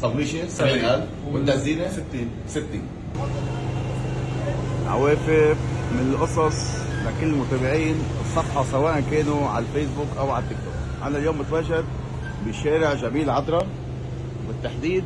صبليشه 70000 والتزيينه 60. عوافر من القصص لكل المتابعين الصفحة سواء كانوا على الفيسبوك أو على التيك توك. أنا اليوم متواجد بشارع جميل عطرة، بالتحديد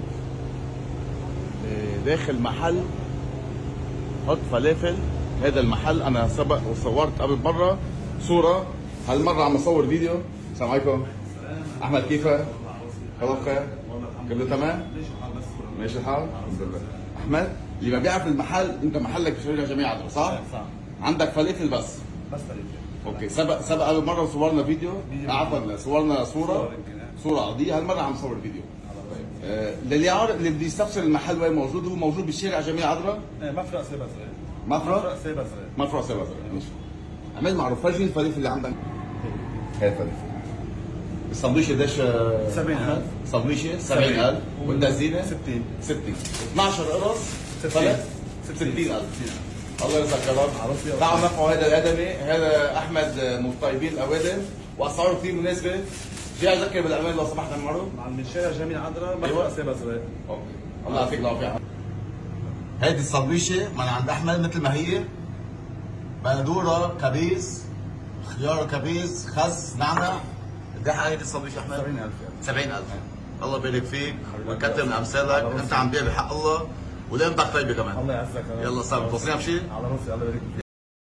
داخل محل حط فلافل. هذا المحل أنا سبق وصورت قبل مرة صورة، هالمرة عم أصور فيديو. السلام عليكم. أحمد كيفك؟ خلاص خير؟ كله تمام؟ ماشي الحال؟ الحمد لله. أحمد اللي ببيعك المحل، أنت محلك بشارع جميل عطرة صح؟ صح. عندك فلافل بس فلافل. اوكي. سبق اول مره صورنا فيديو، عفوا صورنا صوره عاديه. هالمره عم نصور فيديو. للي عارف اللي بده يستفسر المحل وين موجود، هو موجود بالشارع جميل عذراء، مفرق سيبا صغير. مفرق سيبا صغير. مفرق سيبا صغير. ماشي. عمل معروف. فرجي الفلافل اللي عندك. هاي الفلافل. السندويشه قديش؟ 70000. سندويشه 70000 والتزيينه 60. 12 قرص 60000. الله يرزقك يا رب. تعالوا نرفعوا هذا الادمي، هذا احمد من طيبين الاوادم واسعاره كثير مناسبه. جاي اذكر بالاعمال لو سمحت عمرو. من شارع جميل عذراء مفرق سيبا صغير. اوكي. الله يعطيك العافيه. هيدي الصبيشه من عند احمد مثل ما هي، بندوره كبيز، خيار كبيز، خس، نعنع. قد ايه هيدي الصبيشه احمد؟ 70000. 70000. الله يبارك فيك ويكثر من امثالك، انت عم تبيع بحق الله ولقمتك طيبه كمان. الله يعزك. يلا صار توصينا بشيء؟ على راسي. الله يبارك فيك.